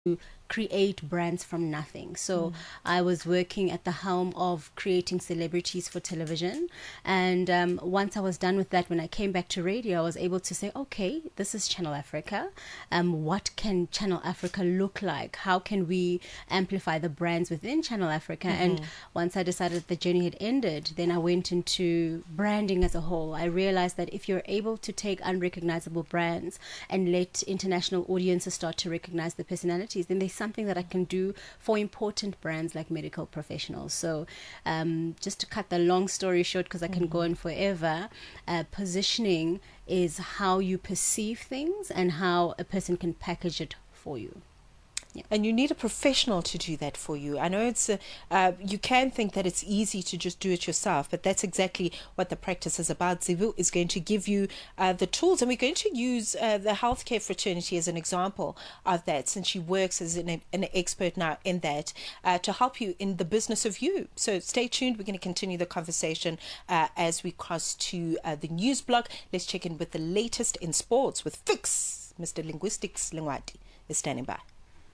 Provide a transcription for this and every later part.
create brands from nothing. So I was working at the helm of creating celebrities for television. And once I was done with that, when I came back to radio, I was able to say, okay, this is Channel Africa. What can Channel Africa look like? How can we amplify the brands within Channel Africa? And once I decided the journey had ended, then I went into branding as a whole. I realized that if you're able to take unrecognizable brands and let international audiences start to recognize the personalities, then there's something that I can do for important brands like medical professionals. So just to cut the long story short, because I can go on forever, positioning is how you perceive things and how a person can package it for you. Yeah. And you need a professional to do that for you. I know it's you can think that it's easy to just do it yourself, but that's exactly what the practice is about. Zivu is going to give you the tools, and we're going to use the healthcare fraternity as an example of that, since she works as an expert now in that, to help you in the business of you. So stay tuned. We're going to continue the conversation as we cross to the news block. Let's check in with the latest in sports with Fix. Mr. Linguistics Lingwati is standing by.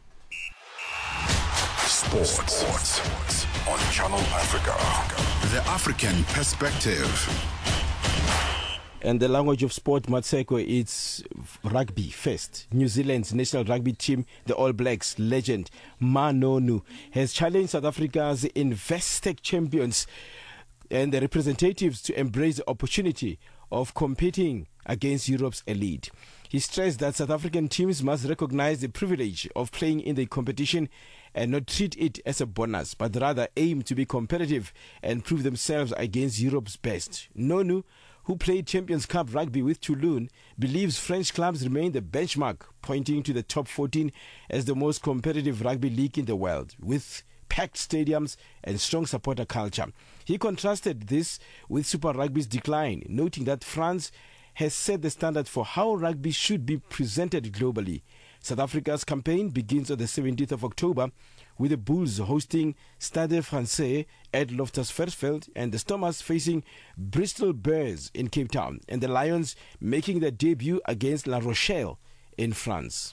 Sports on Channel Africa. The African perspective. And the language of sport, Matseko, it's rugby first. New Zealand's national rugby team, the All Blacks legend Manonu, has challenged South Africa's Investec champions and the representatives to embrace the opportunity of competing against Europe's elite. He stressed that South African teams must recognize the privilege of playing in the competition and not treat it as a bonus, but rather aim to be competitive and prove themselves against Europe's best. Nonu, who played Champions Cup rugby with Toulon, believes French clubs remain the benchmark, pointing to the top 14 as the most competitive rugby league in the world, with packed stadiums and strong supporter culture. He contrasted this with Super Rugby's decline, noting that France has set the standard for how rugby should be presented globally. South Africa's campaign begins on the 17th of October with the Bulls hosting Stade Francais at Loftus Versfeld and the Stormers facing Bristol Bears in Cape Town, and the Lions making their debut against La Rochelle in France.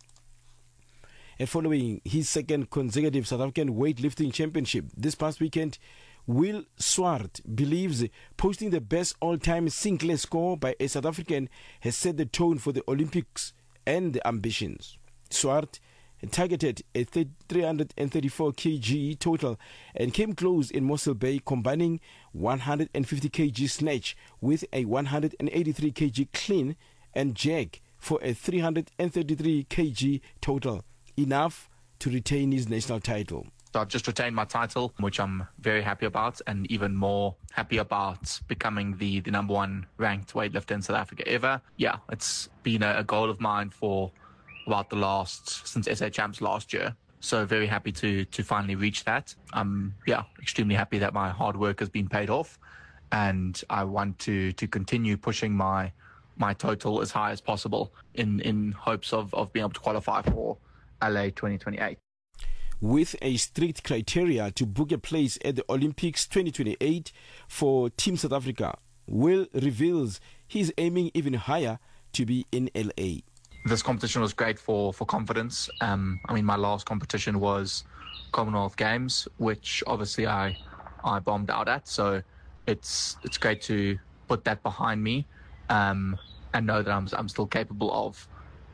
And following his second consecutive South African weightlifting championship this past weekend, Will Swart believes posting the best all-time Sinclair score by a South African has set the tone for the Olympics and the ambitions. Swart targeted a 334 kg total and came close in Mossel Bay, combining 150 kg snatch with a 183 kg clean and jerk for a 333 kg total, enough to retain his national title. So I've just retained my title, which I'm very happy about, and even more happy about becoming the number one ranked weightlifter in South Africa ever. Yeah, it's been a goal of mine for about since SA Champs last year. So very happy to finally reach that. I'm extremely happy that my hard work has been paid off, and I want to continue pushing my total as high as possible in hopes of being able to qualify for LA 2028. With a strict criteria to book a place at the Olympics 2028 for Team South Africa, Will reveals he's aiming even higher to be in LA. This competition was great for confidence. My last competition was Commonwealth Games, which obviously I bombed out at. So it's great to put that behind me and know that I'm still capable of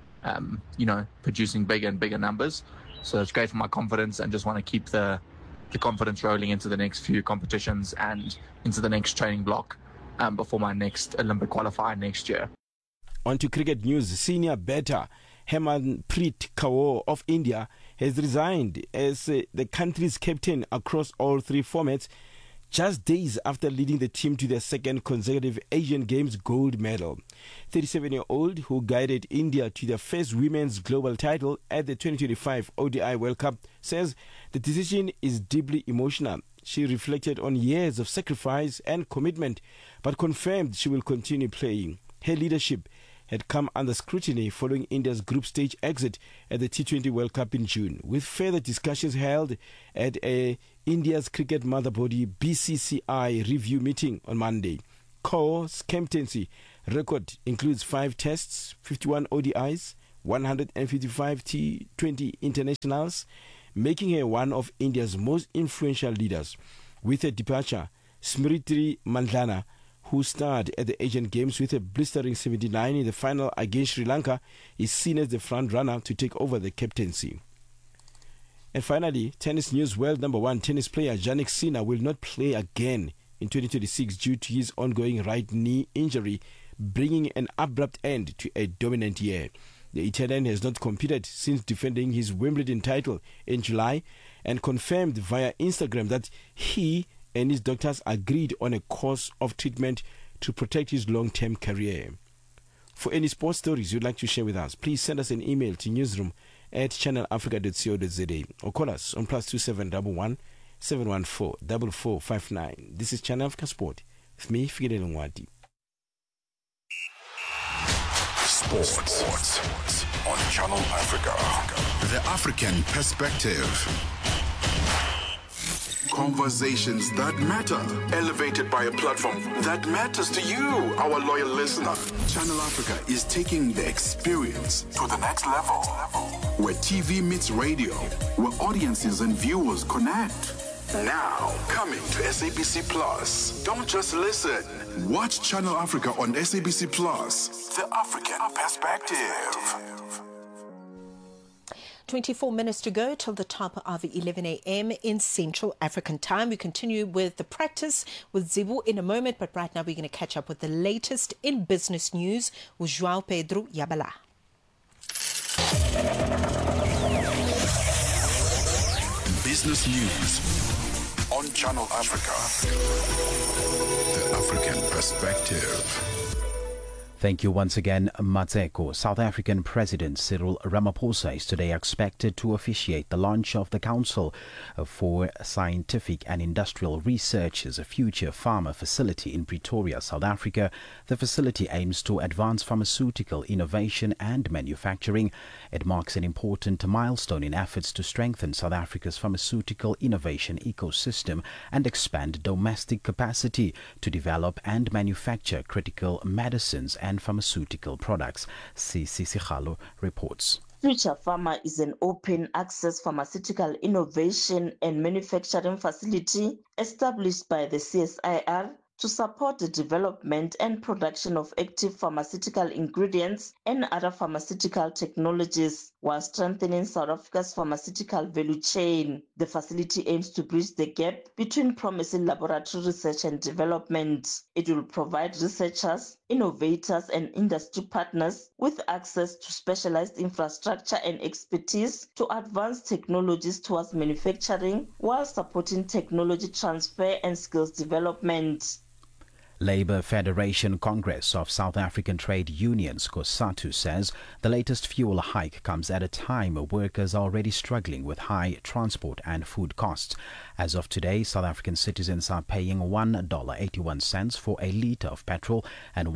producing bigger and bigger numbers. So it's great for my confidence, and just want to keep the confidence rolling into the next few competitions and into the next training block before my next Olympic qualifier next year. On to cricket news. Senior batter Harmanpreet Kaur of India has resigned as the country's captain across all three formats, just days after leading the team to their second consecutive Asian Games gold medal. 37-year-old, who guided India to their first women's global title at the 2025 ODI World Cup, says the decision is deeply emotional. She reflected on years of sacrifice and commitment, but confirmed she will continue playing. Her leadership had come under scrutiny following India's group stage exit at the T20 World Cup in June, with further discussions held at India's cricket mother body BCCI review meeting on Monday. Kaur's captaincy record includes 5 tests, 51 ODIs, 155 T20 internationals, making her one of India's most influential leaders. With her departure, Smriti Mandhana, who starred at the Asian Games with a blistering 79 in the final against Sri Lanka, is seen as the front-runner to take over the captaincy. And finally, tennis news. World number one tennis player Jannik Sinner will not play again in 2026 due to his ongoing right knee injury, bringing an abrupt end to a dominant year. The Italian has not competed since defending his Wimbledon title in July and confirmed via Instagram that he and his doctors agreed on a course of treatment to protect his long-term career. For any sports stories you'd like to share with us, please send us an email to newsroom@channelafrica.co.za or call us on +2711 714 4459. This is Channel Africa Sport with me, Fidel Nwadi. Sports on Channel Africa. The African perspective. Conversations that matter, elevated by a platform that matters to you, our loyal listener. Channel Africa is taking the experience to the next level, where TV meets radio, where audiences and viewers connect. Now, coming to SABC Plus. Don't just listen. Watch Channel Africa on SABC Plus. The African perspective. 24 minutes to go till the top of 11 a.m. in Central African time. We continue with the practice with Zivu in a moment, but right now we're going to catch up with the latest in business news with João Pedro Yabala. Business news on Channel Africa. The African perspective. Thank you once again, Matseko. South African President Cyril Ramaphosa is today expected to officiate the launch of the Council for Scientific and Industrial Research's future pharma facility in Pretoria, South Africa. The facility aims to advance pharmaceutical innovation and manufacturing. It marks an important milestone in efforts to strengthen South Africa's pharmaceutical innovation ecosystem and expand domestic capacity to develop and manufacture critical medicines and pharmaceutical products. Sisi Sikhalo reports. Future Pharma is an open access pharmaceutical innovation and manufacturing facility established by the CSIR to support the development and production of active pharmaceutical ingredients and other pharmaceutical technologies while strengthening South Africa's pharmaceutical value chain. The facility aims to bridge the gap between promising laboratory research and development. It will provide researchers, innovators, and industry partners with access to specialized infrastructure and expertise to advance technologies towards manufacturing while supporting technology transfer and skills development. Labour Federation Congress of South African Trade Unions, COSATU, says the latest fuel hike comes at a time where workers are already struggling with high transport and food costs. As of today, South African citizens are paying $1.81 for a litre of petrol and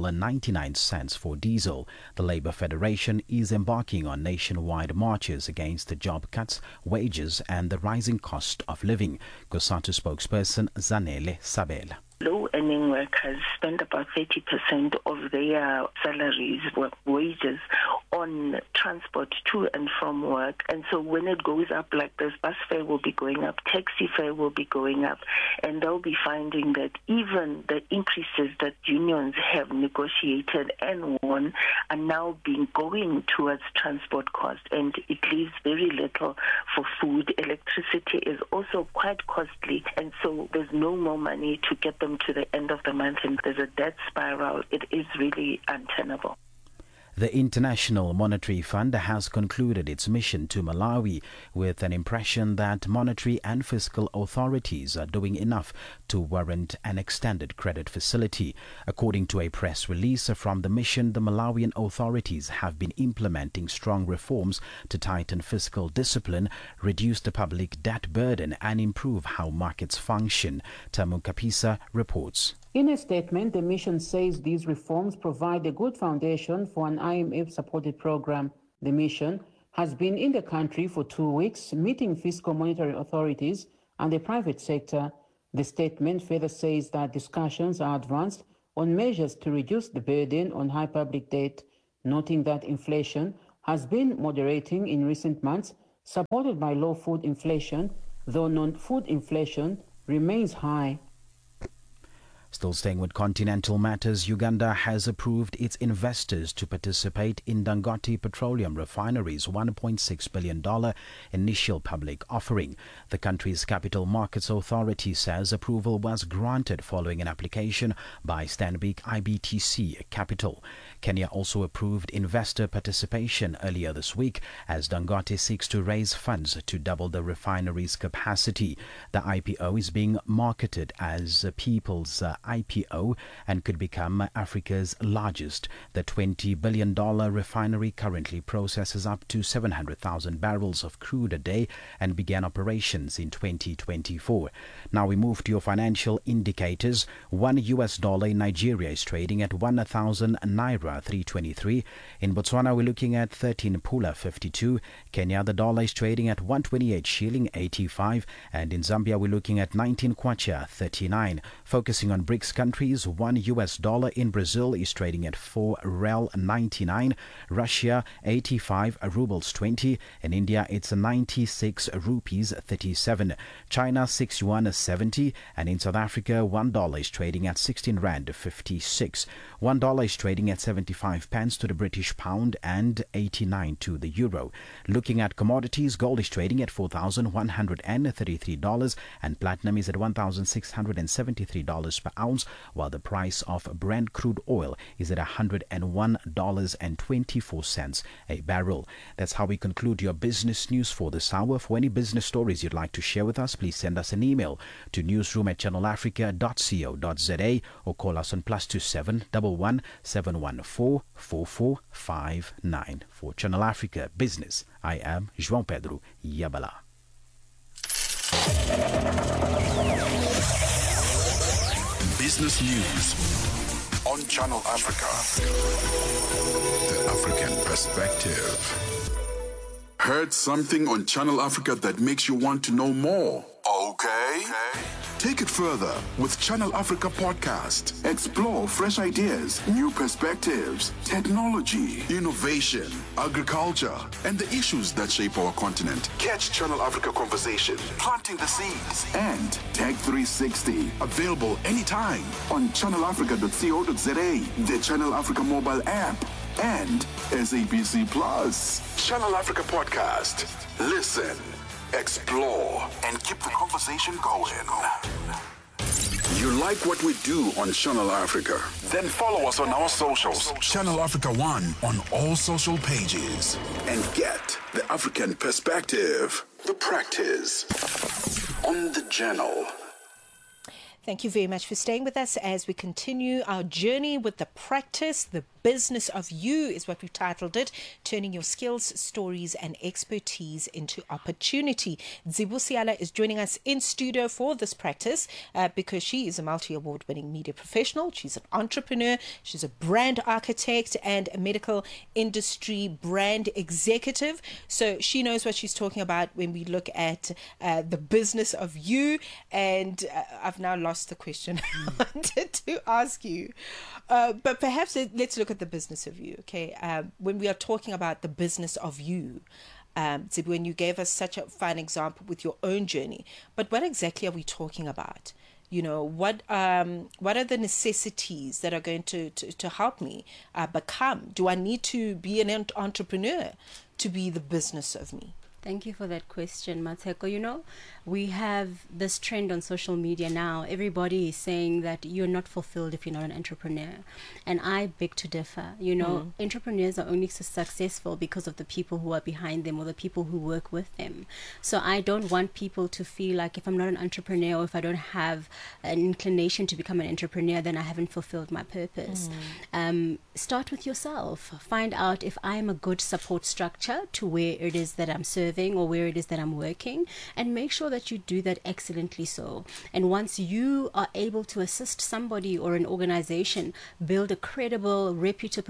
$1.99 for diesel. The Labour Federation is embarking on nationwide marches against the job cuts, wages and the rising cost of living. COSATU spokesperson Zanele Sabela. Low-earning workers spend about 30% of their salaries, wages, on transport to and from work. And so when it goes up like this, bus fare will be going up, taxi fare will be going up, and they'll be finding that even the increases that unions have negotiated and won are now going towards transport costs, and it leaves very little for food. Electricity is also quite costly, and so there's no more money to get them to the end of the month, and there's a debt spiral. It is really untenable. The International Monetary Fund has concluded its mission to Malawi with an impression that monetary and fiscal authorities are doing enough to warrant an extended credit facility. According to a press release from the mission, the Malawian authorities have been implementing strong reforms to tighten fiscal discipline, reduce the public debt burden and improve how markets function. Tamu Kapisa reports. In a statement, the mission says these reforms provide a good foundation for an IMF-supported program. The mission has been in the country for 2 weeks, meeting fiscal monetary authorities and the private sector. The statement further says that discussions are advanced on measures to reduce the burden on high public debt, noting that inflation has been moderating in recent months, supported by low food inflation, though non-food inflation remains high. Still staying with continental matters, Uganda has approved its investors to participate in Dangote Petroleum Refinery's $1.6 billion initial public offering. The country's Capital Markets Authority says approval was granted following an application by Stanbic IBTC Capital. Kenya also approved investor participation earlier this week as Dangote seeks to raise funds to double the refinery's capacity. The IPO is being marketed as a people's IPO and could become Africa's largest. The $20 billion refinery currently processes up to 700,000 barrels of crude a day and began operations in 2024. Now we move to your financial indicators. $1 in Nigeria is trading at 1,000 naira 323. In Botswana, we're looking at 13 pula 52. Kenya, the dollar is trading at 128 shilling 85. And in Zambia, we're looking at 19 kwacha 39. Focusing on BRICS countries, $1 in Brazil is trading at 4 rel 99. Russia, 85 rubles 20. In India, it's 96 rupees 37. China, 61 70. And in South Africa, $1 is trading at 16 rand 56. $1 is trading at 75 pence to the British pound and 89 to the euro. Looking at commodities, gold is trading at $4,133 and platinum is at $1,673 per ounce, while the price of Brent crude oil is at $101.24 a barrel. That's how we conclude your business news for this hour. For any business stories you'd like to share with us, please send us an email to newsroom@channelafrica.co.za or call us on +27 11 714 4459. For Channel Africa Business, I am João Pedro Yabala. Business News on Channel Africa. The African Perspective. Heard something on Channel Africa that makes you want to know more? Okay. Take it further with Channel Africa Podcast. Explore fresh ideas, new perspectives, technology, innovation, agriculture, and the issues that shape our continent. Catch Channel Africa Conversation, Planting the Seeds, and Tech 360. Available anytime on channelafrica.co.za, the Channel Africa mobile app, and SABC Plus. Channel Africa Podcast. Listen, explore, and keep the conversation going. You like what we do on Channel Africa? Then follow us on our socials. Channel Africa 1 on all social pages. And get the African perspective, the practice on the channel. Thank you very much for staying with us as we continue our journey with the practice. The business of you is what we've titled it, turning your skills, stories and expertise into opportunity. Zibu Siala is joining us in studio for this practice because she is a multi-award winning media professional. She's an entrepreneur. She's a brand architect and a medical industry brand executive. So she knows what she's talking about when we look at the business of you. And I've now lost the question I wanted to ask you. But perhaps let's look at the business of you, okay? When we are talking about the business of you, when you gave us such a fine example with your own journey, but what exactly are we talking about? You know, what are the necessities that are going to help me become? Do I need to be an entrepreneur to be the business of me? Thank you for that question, Mateko. You know, we have this trend on social media now. Everybody is saying that you're not fulfilled if you're not an entrepreneur. And I beg to differ. You know, entrepreneurs are only successful because of the people who are behind them or the people who work with them. So I don't want people to feel like if I'm not an entrepreneur or if I don't have an inclination to become an entrepreneur, then I haven't fulfilled my purpose. Start with yourself. Find out if I'm a good support structure to where it is that I'm serving or where it is that I'm working, and make sure that you do that excellently so. And once you are able to assist somebody or an organization build a credible, reputable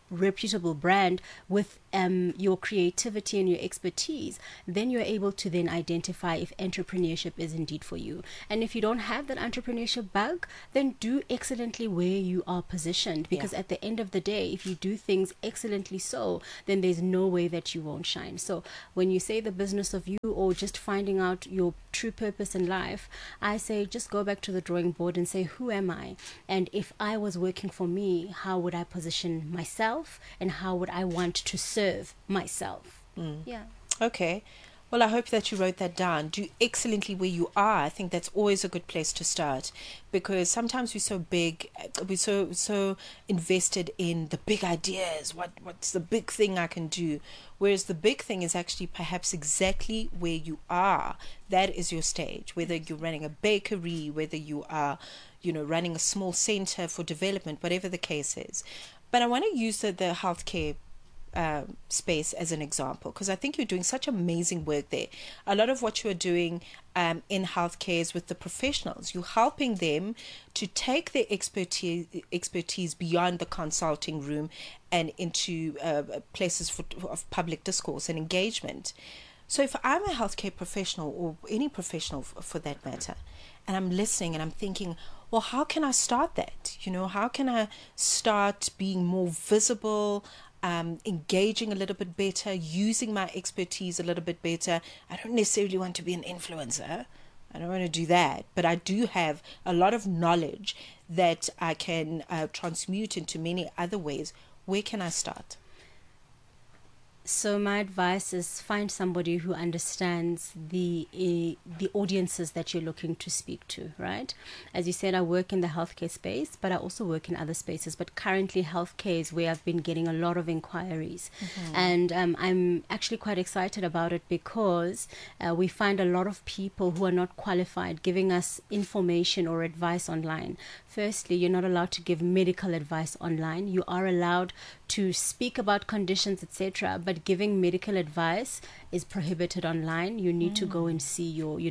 reputable brand with your creativity and your expertise, then you're able to then identify if entrepreneurship is indeed for you. And if you don't have that entrepreneurship bug, then do excellently where you are positioned, because at the end of the day, if you do things excellently so, then there's no way that you won't shine. So when you say the business of you, or just finding out your true purpose in life, I say just go back to the drawing board and say, who am I? And if I was working for me, how would I position myself, and how would I want to serve myself? Yeah. Okay. Well, I hope that you wrote that down. Do excellently where you are. I think that's always a good place to start, because sometimes we're so big, we're so invested in the big ideas. What's the big thing I can do? Whereas the big thing is actually perhaps exactly where you are. That is your stage. Whether you're running a bakery, whether you are, running a small center for development, whatever the case is. But I want to use the healthcare space as an example, because I think you're doing such amazing work there. A lot of what you're doing in healthcare is with the professionals. You're helping them to take their expertise beyond the consulting room and into places of public discourse and engagement. So if I'm a healthcare professional, or any professional for that matter, and I'm listening and I'm thinking, well, how can I start that? How can I start being more visible, engaging a little bit better, using my expertise a little bit better? I don't necessarily want to be an influencer. I don't want to do that. But I do have a lot of knowledge that I can transmute into many other ways. Where can I start? So my advice is find somebody who understands the audiences that you're looking to speak to, right? As you said, I work in the healthcare space, but I also work in other spaces. But currently, healthcare is where I've been getting a lot of inquiries. And I'm actually quite excited about it, because we find a lot of people who are not qualified giving us information or advice online. Firstly, you're not allowed to give medical advice online. You are allowed to speak about conditions, etc., but giving medical advice is prohibited online. You need to go and see your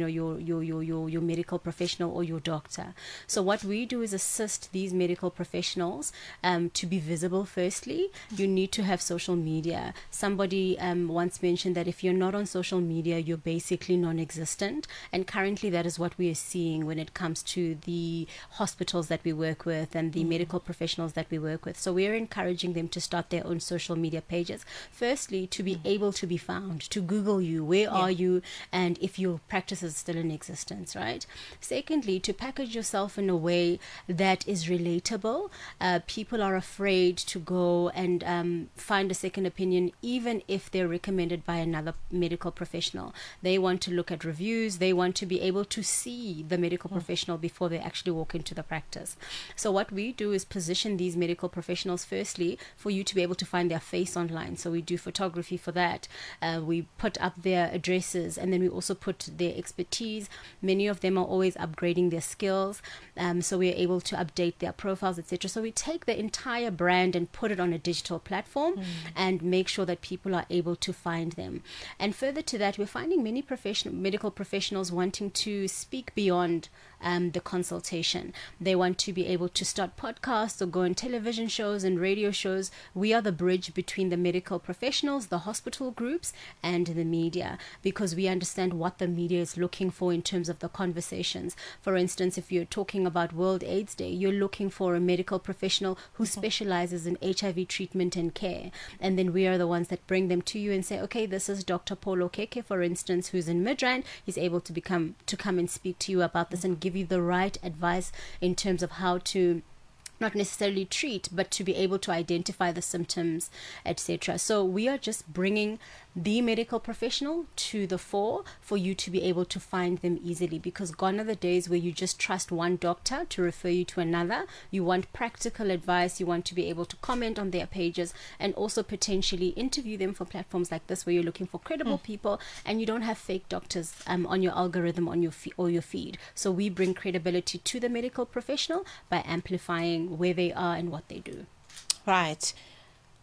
medical professional or your doctor. So what we do is assist these medical professionals to be visible. Firstly, you need to have social media. Somebody once mentioned that if you're not on social media, you're basically non-existent. And currently that is what we are seeing when it comes to the hospitals that we work with and the medical professionals that we work with. So we are encouraging them to start their own social media pages. Firstly, to be able to be found, to Google you, where are you, and if your practice is still in existence, right? Secondly, to package yourself in a way that is relatable. People are afraid to go and find a second opinion, even if they're recommended by another medical professional. They want to look at reviews. They want to be able to see the medical professional before they actually walk into the practice. So what we do is position these medical professionals, firstly, for you to be able to find their face online. So we do photography for that. We put up their addresses, and then we also put their expertise. Many of them are always upgrading their skills, so we are able to update their profiles, etc. So we take the entire brand and put it on a digital platform and make sure that people are able to find them. And further to that, we're finding many medical professionals wanting to speak beyond the consultation. They want to be able to start podcasts or go on television shows and radio shows. We are the bridge between the medical professionals, the hospital groups, and the media, because we understand what the media is looking for in terms of the conversations. For instance, if you're talking about World AIDS Day, you're looking for a medical professional who specializes in HIV treatment and care. And then we are the ones that bring them to you and say, okay, this is Dr. Paulo Keke, for instance, who's in Midrand. He's able to come and speak to you about this and give you the right advice in terms of how to not necessarily treat, but to be able to identify the symptoms, etc. So we are just bringing the medical professional to the fore for you to be able to find them easily, because gone are the days where you just trust one doctor to refer you to another. You want practical advice. You want to be able to comment on their pages and also potentially interview them for platforms like this, where you're looking for credible people and you don't have fake doctors on your algorithm on your your feed. So we bring credibility to the medical professional by amplifying where they are and what they do. Right.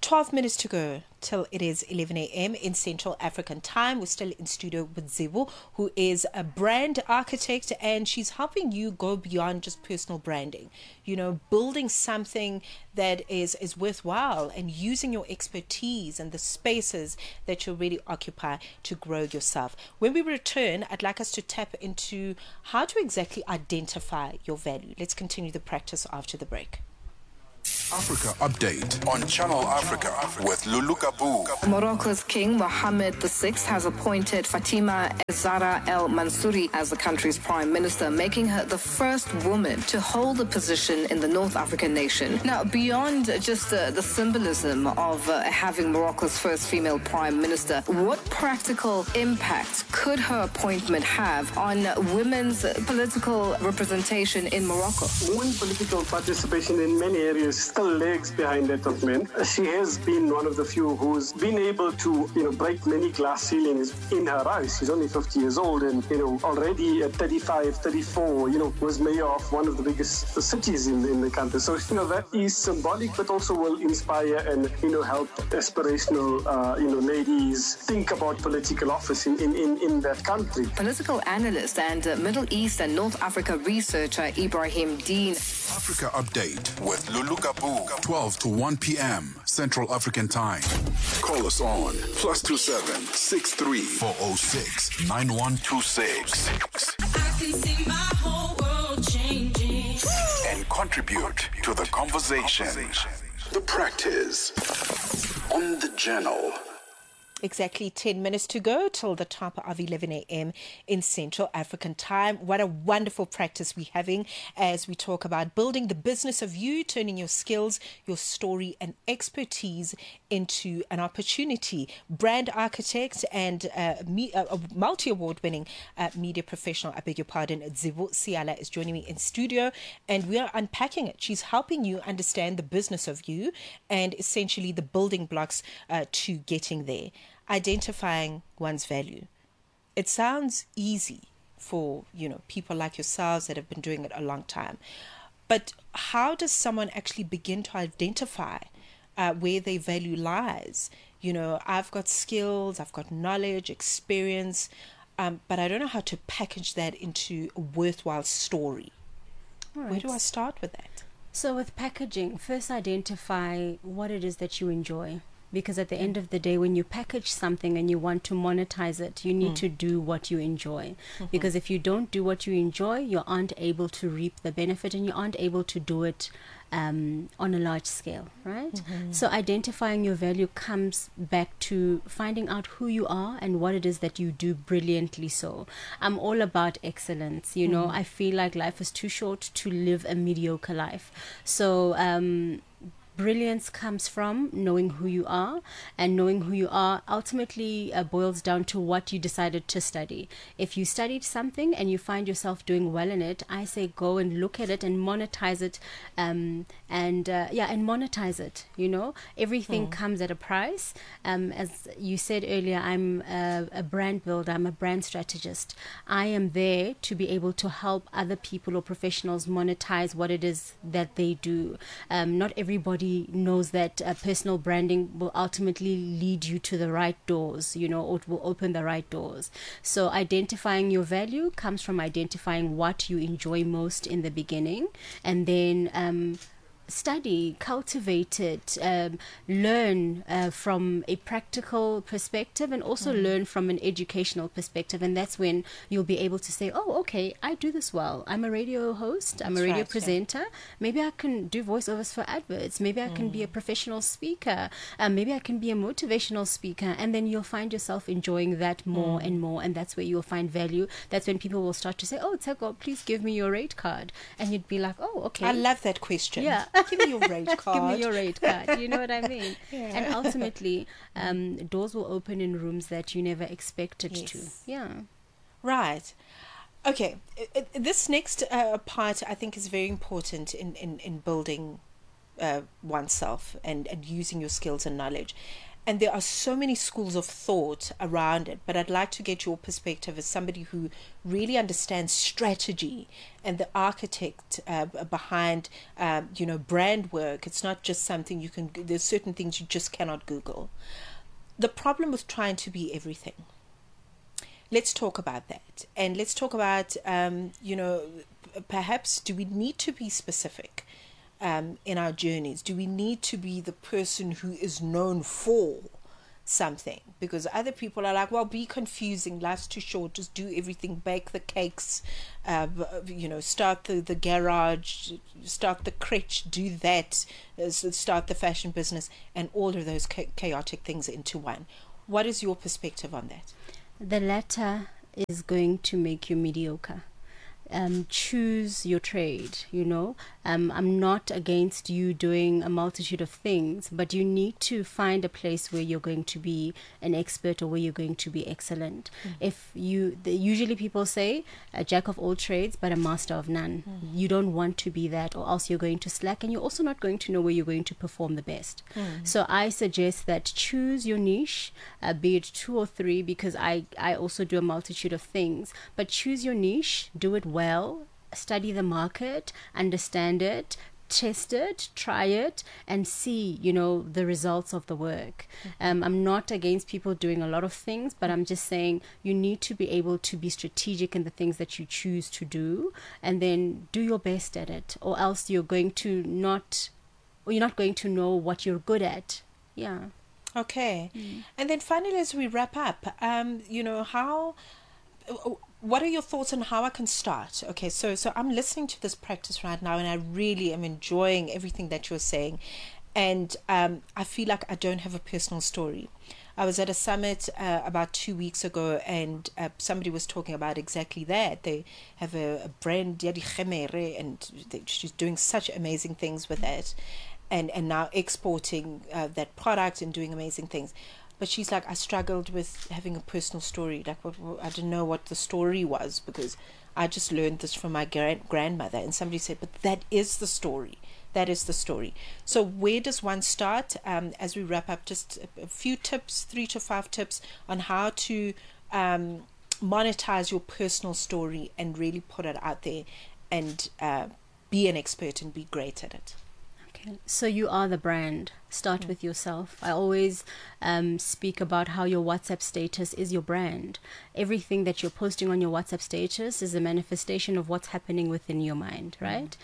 12 minutes to go till it is 11 a.m. in Central African time. We're still in studio with Zivu, who is a brand architect, and she's helping you go beyond just personal branding. You know, building something that is worthwhile and using your expertise and the spaces that you already occupy to grow yourself. When we return, I'd like us to tap into how to exactly identify your value. Let's continue the practice after the break. Africa Update on Channel Africa with Lulu Kabu. Morocco's King Mohammed VI has appointed Fatima Zahra El Mansouri as the country's prime minister, making her the first woman to hold the position in the North African nation. Now, beyond just the symbolism of having Morocco's first female prime minister, what practical impact could her appointment have on women's political representation in Morocco? Women's political participation in many areas still lags behind that of men. She has been one of the few who's been able to, break many glass ceilings in her eyes. She's only 50 years old and, already at 35, 34, was mayor of one of the biggest cities in the country. So, that is symbolic, but also will inspire and, help aspirational, ladies think about political office in that country. Political analyst and Middle East and North Africa researcher Ibrahim Deen. Africa Update with Lulu Kabu, 12 to 1 p.m. Central African Time. Call us on +27 63 406 9126. I can see my whole world changing. And contribute to the conversation. The practice on the Journal. Exactly 10 minutes to go till the top of 11 a.m. in Central African time. What a wonderful practice we're having as we talk about building the business of you, turning your skills, your story and expertise into an opportunity. Brand architect and multi-award winning media professional, I beg your pardon, Zivu Siala is joining me in studio, and we are unpacking it. She's helping you understand the business of you and essentially the building blocks to getting there. Identifying one's value. It sounds easy for, people like yourselves that have been doing it a long time. But how does someone actually begin to identify where their value lies? I've got skills, I've got knowledge, experience, but I don't know how to package that into a worthwhile story. Right. Where do I start with that? So with packaging, first identify what it is that you enjoy. Because at the end of the day, when you package something and you want to monetize it, you need to do what you enjoy. Because if you don't do what you enjoy, you aren't able to reap the benefit and you aren't able to do it on a large scale, right? So identifying your value comes back to finding out who you are and what it is that you do brilliantly. So I'm all about excellence. I feel like life is too short to live a mediocre life. So brilliance comes from knowing who you are, and knowing who you are ultimately boils down to what you decided to study. If you studied something and you find yourself doing well in it, I say go and look at it and monetize it, and monetize it. Everything comes at a price. As you said earlier, I'm a brand builder, I'm a brand strategist. I am there to be able to help other people or professionals monetize what it is that they do. Not everybody knows that personal branding will ultimately lead you to the right doors, or it will open the right doors. So identifying your value comes from identifying what you enjoy most in the beginning, and then study, cultivate it, learn from a practical perspective, and also learn from an educational perspective. And that's when you'll be able to say, oh, okay, I do this well. I'm a radio host, I'm a radio presenter. Yeah. Maybe I can do voiceovers for adverts. Maybe I can be a professional speaker. Maybe I can be a motivational speaker. And then you'll find yourself enjoying that more and more. And that's where you'll find value. That's when people will start to say, oh, Tseko, please give me your rate card. And you'd be like, oh, okay. I love that question. Yeah. Give me your rate card. Give me your rate card. You know what I mean? Yeah. And ultimately, doors will open in rooms that you never expected to. Yeah. Right. Okay. This next part, I think, is very important in building oneself and using your skills and knowledge. And there are so many schools of thought around it, but I'd like to get your perspective as somebody who really understands strategy and the architect behind, brand work. It's not just something you can, there's certain things you just cannot Google. The problem with trying to be everything. Let's talk about that. And let's talk about, perhaps do we need to be specific in our journeys? Do we need to be the person who is known for something? Because other people are like, well, be confusing, life's too short, just do everything, bake the cakes, start the garage, start the crèche, do that, start the fashion business, and all of those chaotic things into one. What is your perspective on that? The latter is going to make you mediocre. Choose your trade, I'm not against you doing a multitude of things, but you need to find a place where you're going to be an expert or where you're going to be excellent. If usually people say a jack of all trades but a master of none. You don't want to be that, or else you're going to slack, and you're also not going to know where you're going to perform the best. So I suggest that choose your niche, be it 2 or 3, because I also do a multitude of things, but choose your niche, do it well, study the market, understand it, test it, try it, and see, the results of the work. I'm not against people doing a lot of things, but I'm just saying you need to be able to be strategic in the things that you choose to do, and then do your best at it, or else you're not going to know what you're good at. Yeah. Okay. And then finally, as we wrap up, what are your thoughts on how I can start? Okay, so I'm listening to this practice right now, and I really am enjoying everything that you're saying. And I feel like I don't have a personal story. I was at a summit about 2 weeks ago, and somebody was talking about exactly that. They have a brand, Yadi Khemere, and she's doing such amazing things with that, and now exporting that product and doing amazing things. But she's like, I struggled with having a personal story. Like, I didn't know what the story was, because I just learned this from my grandmother. And somebody said, but that is the story. That is the story. So where does one start? As we wrap up, just a few tips, 3 to 5 tips on how to monetize your personal story and really put it out there and be an expert and be great at it. Okay. So you are the brand. Start with yourself. I always speak about how your WhatsApp status is your brand. Everything that you're posting on your WhatsApp status is a manifestation of what's happening within your mind, right?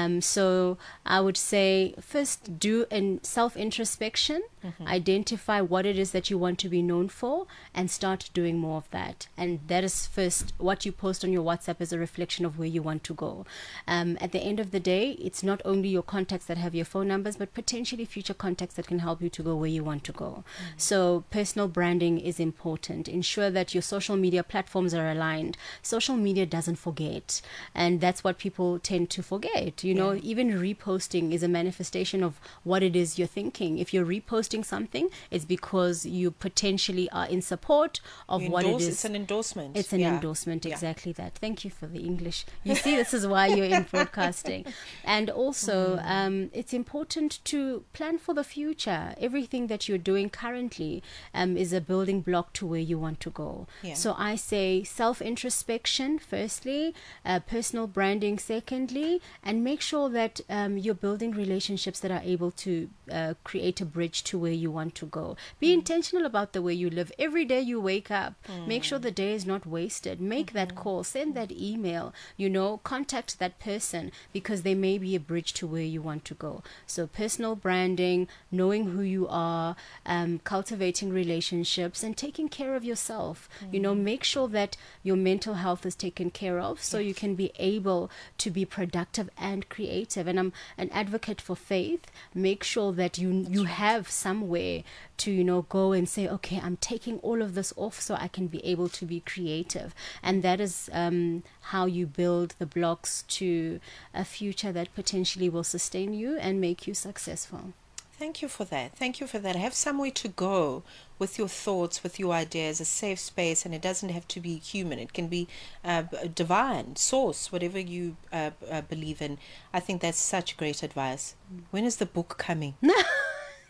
So I would say first do a self-introspection, identify what it is that you want to be known for, and start doing more of that. And that is first, what you post on your WhatsApp is a reflection of where you want to go. At the end of the day, it's not only your contacts that have your phone numbers, but potentially future contacts that can help you to go where you want to go. So personal branding is important. Ensure that your social media platforms are aligned. Social media doesn't forget, and that's what people tend to forget. Even reposting is a manifestation of what it is you're thinking. If you're reposting something, it's because you potentially are in support of what it is. It's an endorsement. It's an endorsement, exactly that. Thank you for the English. You see, this is why you're in broadcasting. And also, it's important to plan for the future. Everything that you're doing currently is a building block to where you want to go. So I say self-introspection firstly, personal branding secondly, and make sure that you're building relationships that are able to create a bridge to where you want to go. Be intentional about the way you live. Every day you wake up, make sure the day is not wasted. Make that call, send that email, contact that person, because they may be a bridge to where you want to go. So personal branding, knowing who you are, cultivating relationships, and taking care of yourself. Make sure that your mental health is taken care of, so you can be able to be productive and creative. And I'm an advocate for faith. Make sure that you have somewhere to go and say, okay, I'm taking all of this off so I can be able to be creative. And that is how you build the blocks to a future that potentially will sustain you and make you successful. Thank you for that. Thank you for that. Have somewhere to go with your thoughts, with your ideas, a safe space, and it doesn't have to be human. It can be divine, source, whatever you believe in. I think that's such great advice. When is the book coming?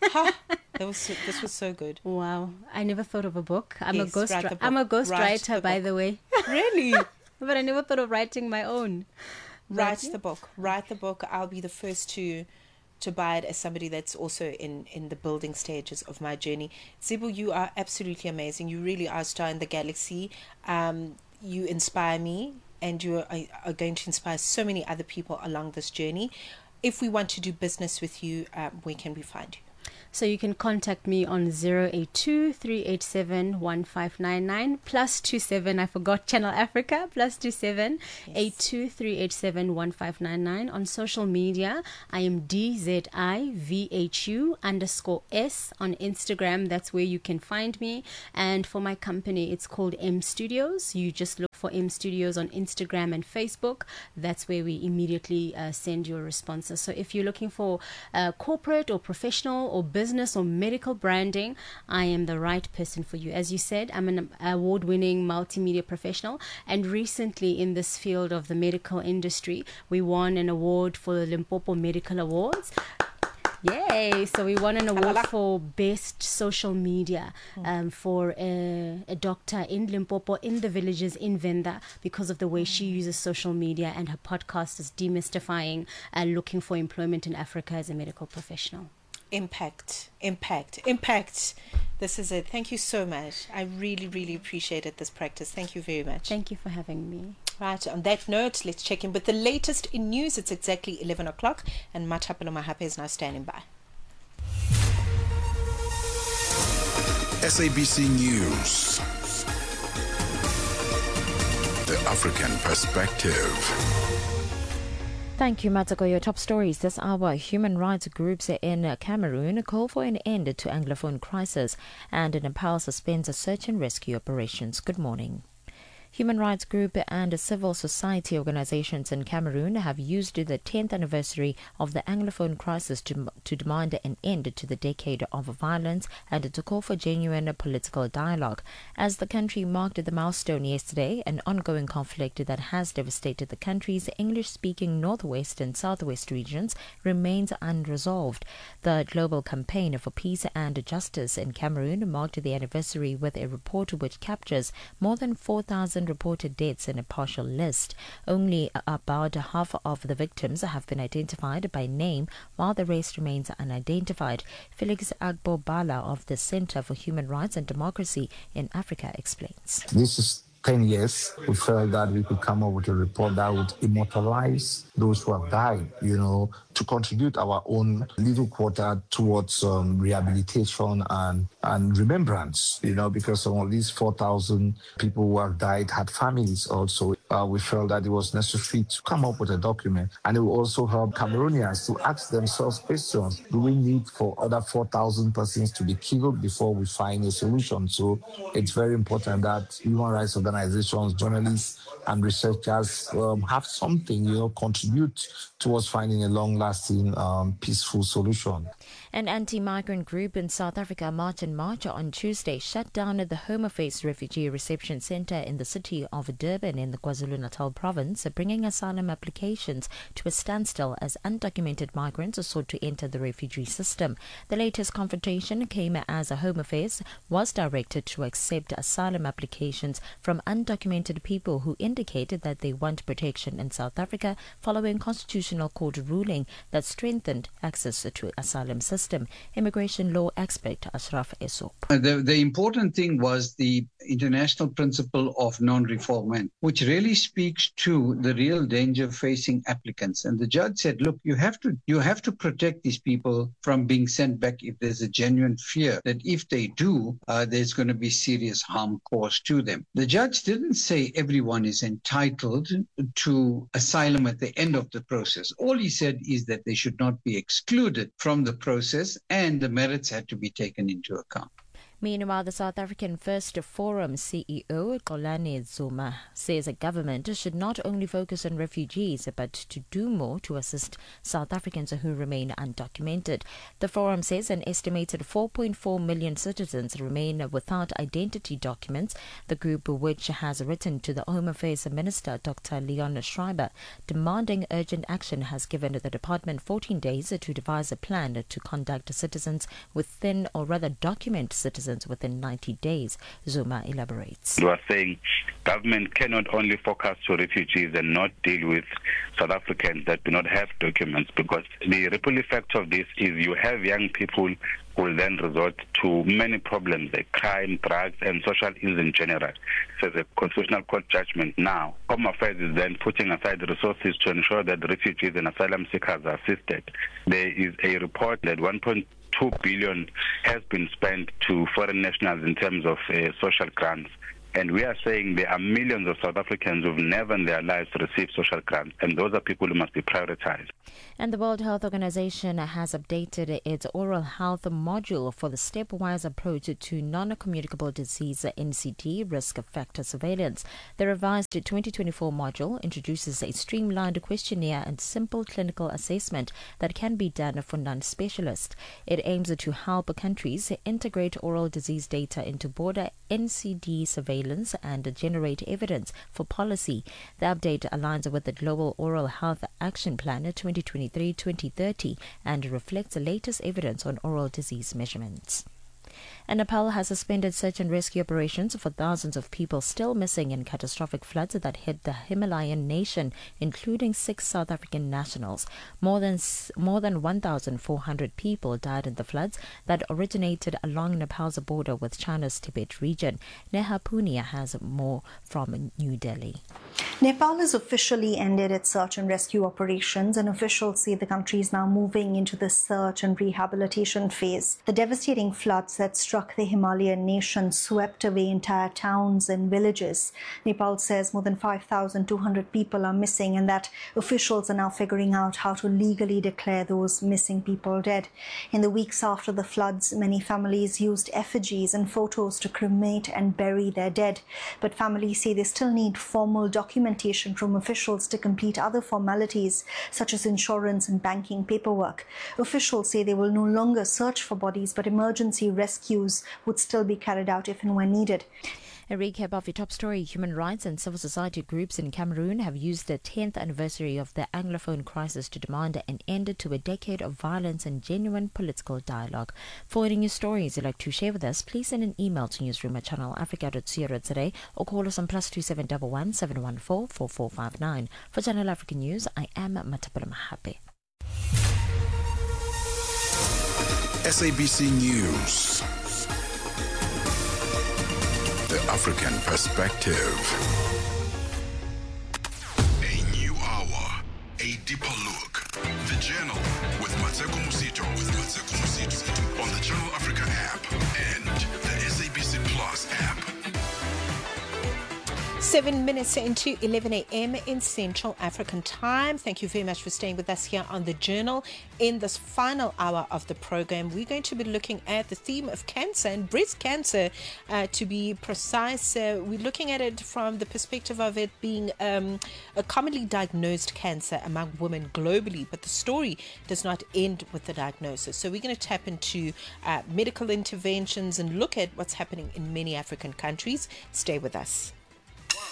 This was so good. Wow, I never thought of a book. I'm Yes, a ghost. write the book. I'm a ghost Write writer, the by book. the way. Really? But I never thought of writing my own. Write the book. Write the book. I'll be the first to buy it as somebody that's also in the building stages of my journey. Zibu, you are absolutely amazing. You really are a star in the galaxy. You inspire me, and you are going to inspire so many other people along this journey. If we want to do business with you, where can we find you? So you can contact me on 082-387-1599 +27. I forgot Channel Africa +27 82-387-1599. On social media, I am DZIVHU_S on Instagram. That's where you can find me. And for my company, it's called M Studios. You just look for M Studios on Instagram and Facebook. That's where we immediately send your responses. So if you're looking for corporate or professional or business or medical branding, I am the right person for you. As you said, I'm an award-winning multimedia professional, and recently in this field of the medical industry, we won an award for the Limpopo Medical Awards. Yay! So we won an award for best social media for a doctor in Limpopo, in the villages in Venda, because of the way she uses social media, and her podcast is demystifying looking for employment in Africa as a medical professional. Impact. This is it. Thank you so much. I really, really appreciated this practice. Thank you very much. Thank you for having me. Right, on that note, let's check in with the latest in news. It's exactly 11 o'clock, and Matapelo Mahape is now standing by. SABC News. The African perspective. Thank you, Matako. Your top stories this hour. Human rights groups in Cameroon call for an end to Anglophone crisis, and Nepal suspends search and rescue operations. Good morning. Human rights group and civil society organizations in Cameroon have used the 10th anniversary of the Anglophone crisis to demand an end to the decade of violence and to call for genuine political dialogue. As the country marked the milestone yesterday, an ongoing conflict that has devastated the country's English-speaking northwest and southwest regions remains unresolved. The Global Campaign for Peace and Justice in Cameroon marked the anniversary with a report which captures more than 4,000 reported deaths in a partial list. Only about half of the victims have been identified by name, while the rest remains unidentified. Felix Agbo-Bala of the Center for Human Rights and Democracy in Africa explains. This is 10 years. We felt that we could come up with a report that would immortalize those who have died, to contribute our own little quota towards rehabilitation and remembrance, because some of these 4,000 people who have died had families also. We felt that it was necessary to come up with a document, and it will also help Cameroonians to ask themselves questions. Do we need for other 4,000 persons to be killed before we find a solution? So it's very important that human rights organizations, journalists, and researchers have something, contribute towards finding a long-lasting, peaceful solution. An anti-migrant group in South Africa, Martin March, on Tuesday shut down the Home Affairs Refugee Reception Centre in the city of Durban in the KwaZulu-Natal province, bringing asylum applications to a standstill as undocumented migrants sought to enter the refugee system. The latest confrontation came as Home Affairs was directed to accept asylum applications from undocumented people who indicated that they want protection in South Africa following Constitutional Court ruling that strengthened access to asylum system. Immigration law expert Ashraf Esop. The important thing was the international principle of non-refoulement, which really speaks to the real danger facing applicants. And the judge said, look, you have to protect these people from being sent back if there's a genuine fear that if they do, there's going to be serious harm caused to them. The judge didn't say everyone is entitled to asylum at the end of the process. All he said is that they should not be excluded from the process, and the merits had to be taken into account. Meanwhile, the South African First Forum CEO, Xolani Zuma, says a government should not only focus on refugees, but to do more to assist South Africans who remain undocumented. The forum says an estimated 4.4 million citizens remain without identity documents. The group, which has written to the Home Affairs Minister, Dr. Leon Schreiber, demanding urgent action, has given the department 14 days to devise a plan to conduct citizens within, or rather document citizens within 90 days. Zuma elaborates. You are saying government cannot only focus to refugees and not deal with South Africans that do not have documents, because the ripple effect of this is you have young people who will then resort to many problems like crime, drugs, and social ills in general. So the Constitutional Court judgment now, Home Affairs is then putting aside resources to ensure that refugees and asylum seekers are assisted. There is a report that 1.2 billion has been spent to foreign nationals in terms of social grants. And we are saying there are millions of South Africans who've never in their lives received social grants, and those are people who must be prioritized. And the World Health Organization has updated its oral health module for the stepwise approach to non-communicable disease NCD risk factor surveillance. The revised 2024 module introduces a streamlined questionnaire and simple clinical assessment that can be done for non-specialists. It aims to help countries integrate oral disease data into border NCD surveillance and generate evidence for policy. The update aligns with the Global Oral Health Action Plan 2023-2030 and reflects the latest evidence on oral disease measurements. And Nepal has suspended search and rescue operations for thousands of people still missing in catastrophic floods that hit the Himalayan nation, including 6 South African nationals. More than 1,400 people died in the floods that originated along Nepal's border with China's Tibet region. Neha Punia has more from New Delhi. Nepal has officially ended its search and rescue operations, and officials say the country is now moving into the search and rehabilitation phase. The devastating floods that struck the Himalayan nation swept away entire towns and villages. Nepal says more than 5,200 people are missing, and that officials are now figuring out how to legally declare those missing people dead. In the weeks after the floods, many families used effigies and photos to cremate and bury their dead. But families say they still need formal documentation from officials to complete other formalities such as insurance and banking paperwork. Officials say they will no longer search for bodies, but emergency rescues would still be carried out if and when needed. A recap of your top story. Human rights and civil society groups in Cameroon have used the 10th anniversary of the Anglophone crisis to demand an end to a decade of violence and genuine political dialogue. For any news stories you'd like to share with us, please send an email to newsroom@channelafrica.co.za or call us on +2711 714 4459. For Channel Africa News, I am Matapala Mahape. SABC News. The African Perspective. A new hour, a deeper look. The Journal with Mateko Musito. On the Channel Africa app and the SABC Plus app. 7 minutes into 11 a.m. in Central African Time. Thank you very much for staying with us here on The Journal. In this final hour of the program, we're going to be looking at the theme of cancer and breast cancer, to be precise. We're looking at it from the perspective of it being a commonly diagnosed cancer among women globally, but the story does not end with the diagnosis. So we're going to tap into medical interventions and look at what's happening in many African countries. Stay with us.